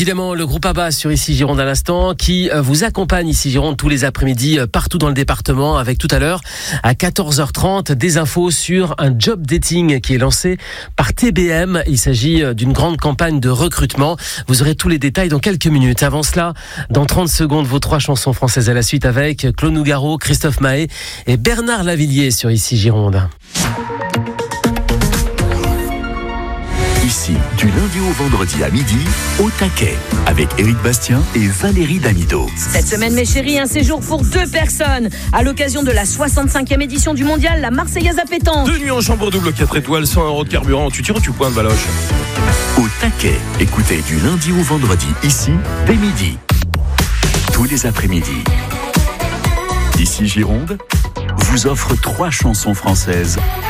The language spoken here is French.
Évidemment, le groupe ABBA sur Ici Gironde à l'instant qui vous accompagne Ici Gironde tous les après-midi partout dans le département avec tout à l'heure à 14h30 des infos sur un job dating qui est lancé par TBM. Il s'agit d'une grande campagne de recrutement. Vous aurez tous les détails dans quelques minutes. Avant cela, dans 30 secondes, vos 3 chansons françaises à la suite avec Claude Nougaro, Christophe Mahé et Bernard Lavillier sur Ici Gironde. Ici, du lundi au vendredi à midi, au taquet, avec Éric Bastien et Valérie Damido. Cette semaine, mes chéris, un séjour pour 2 personnes. À l'occasion de la 65e édition du mondial, la Marseillaise à pétanque. 2 nuits en chambre double 4 étoiles, 100 € de carburant. Tu tires ou tu pointes, Valoche? Au taquet, écoutez du lundi au vendredi, ici, dès midi. Tous les après-midi. Ici Gironde vous offre 3 chansons françaises